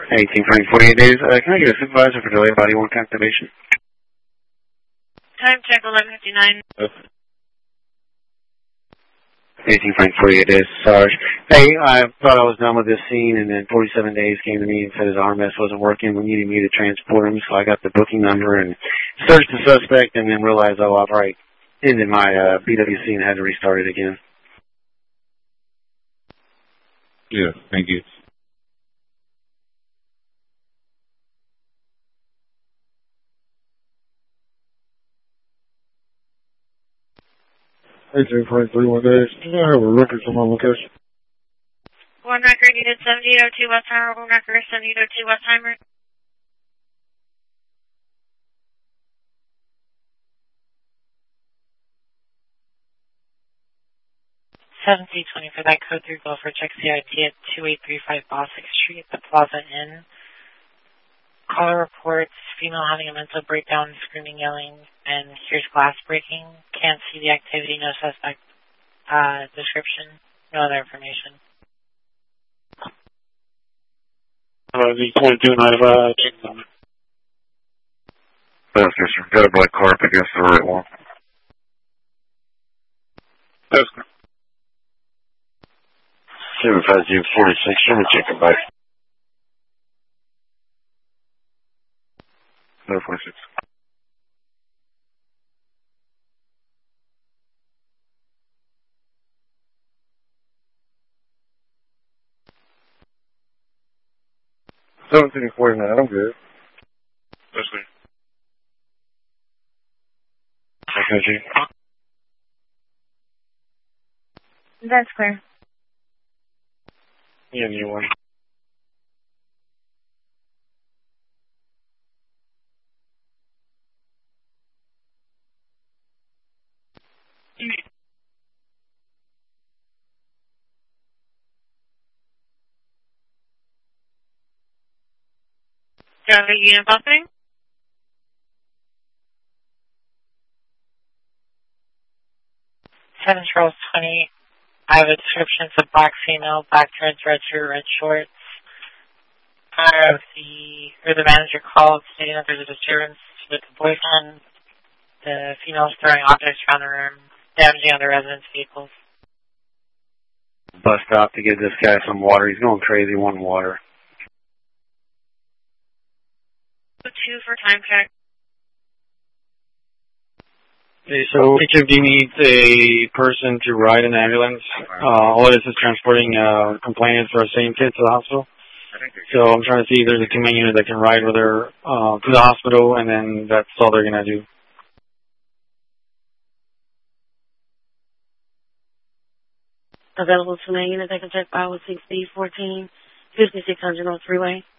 18 frame 48 days. Can I get a supervisor for delayed body work activation? Time check 11:59. 18 frame 48 days, Sarge. Hey, I thought I was done with this scene, and then 47 days came to me and said his RMS wasn't working. We needed me to transport him, so I got the booking number and searched the suspect, and then realized, oh, I've already ended my BWC and had to restart it again. Yeah, thank you. Hey, 18.31 days. I have a record from my location. One record needed 7802 Westheimer. One record 7802 Westheimer. 1720 for that code 3 bill for check CIT at 2835 Boswick Street, the Plaza Inn. Caller reports female having a mental breakdown, screaming, yelling, and hears glass breaking. Can't see the activity, no suspect description, no other information. The 2295 check number. Yes, sir. Got a black carp against the right wall. That's good. 75046, show me check it back. 046. I'm good. That's good. Okay, G. That's clear. Yeah, new one. Do you have a unit buffering? Seven Charles 20. I have a description. It's a black female, black dreads, red shirt, red shorts. I have the manager called stating that there's a disturbance with the boyfriend. The female's throwing objects around the room, damaging other residents' vehicles. Bus stop to give this guy some water. He's going crazy wanting water. 2 for time check. Okay, so HFD needs a person to ride an ambulance. All it is transporting complainants or a same kid to the hospital. So I'm trying to see if there's a command unit that can ride with her to the hospital, and then that's all they're going to do. Available command unit that can check 516 14 5600 on freeway.